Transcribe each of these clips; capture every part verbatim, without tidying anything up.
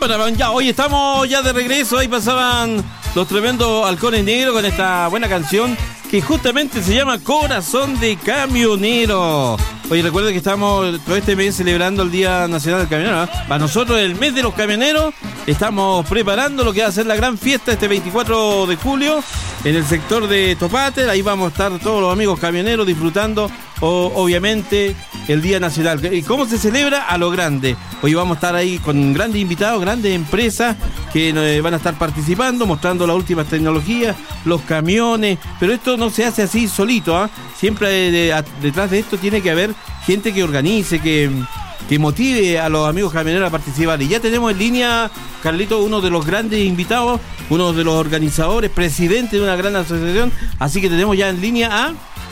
para, ya, hoy estamos ya de regreso. Ahí pasaban los tremendos Halcones Negros con esta buena canción que justamente se llama Corazón de Camionero. Oye, recuerden que estamos todo este mes celebrando el Día Nacional del Camionero, ¿eh? Para nosotros, el mes de los camioneros, estamos preparando lo que va a ser la gran fiesta este veinticuatro de julio en el sector de Topate. Ahí vamos a estar todos los amigos camioneros disfrutando, o, obviamente, el Día Nacional. ¿Y cómo se celebra? A lo grande. Hoy vamos a estar ahí con grandes invitados, grandes empresas que eh, van a estar participando, mostrando las últimas tecnologías, los camiones, pero esto no se hace así solito, ¿eh? Siempre de, de, detrás de esto tiene que haber gente que organice, que, que motive a los amigos camioneros a participar. Y ya tenemos en línea, Carlito, uno de los grandes invitados, uno de los organizadores, presidente de una gran asociación, así que tenemos ya en línea a...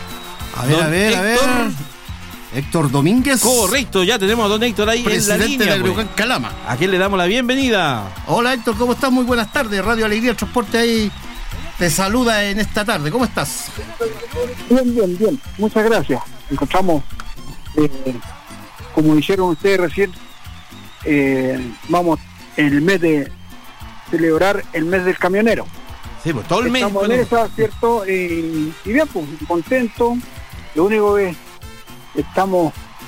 A ver, a ver, Héctor, a ver... Héctor Domínguez. Correcto, ya tenemos a don Héctor ahí presidente en la línea. Del Neuquén Calama. ¿A quién le damos la bienvenida? Hola Héctor, ¿cómo estás? Muy buenas tardes. Radio Alegría el Transporte ahí te saluda en esta tarde. ¿Cómo estás? Bien, bien, bien. Muchas gracias. Encontramos, eh, como dijeron ustedes recién, eh, vamos en el mes de celebrar el mes del camionero. Sí, pues todo el mes. Estamos en esa, ¿cierto? Eh, y bien, pues, contentos. Lo único es estamos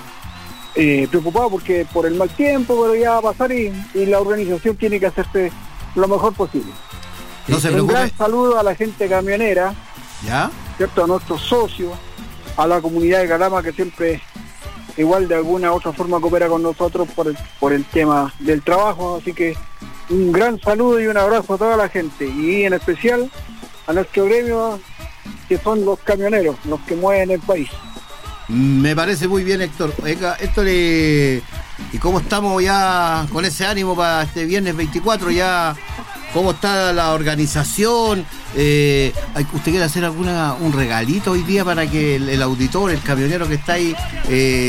eh, preocupados porque por el mal tiempo, pero ya va a pasar y, y la organización tiene que hacerse lo mejor posible. No se Un preocupe. gran saludo a la gente camionera, ¿ya? ¿cierto? A nuestros socios, a la comunidad de Calama que siempre igual de alguna u otra forma coopera con nosotros por el, por el tema del trabajo, así que un gran saludo y un abrazo a toda la gente y en especial a nuestro gremio que son los camioneros, los que mueven el país. Me parece muy bien, Héctor. Oiga, Héctor, eh, ¿y cómo estamos ya con ese ánimo para este viernes veinticuatro? Ya, ¿cómo está la organización? Eh, ¿Usted quiere hacer alguna un regalito hoy día para que el, el auditor, el camionero que está ahí, eh,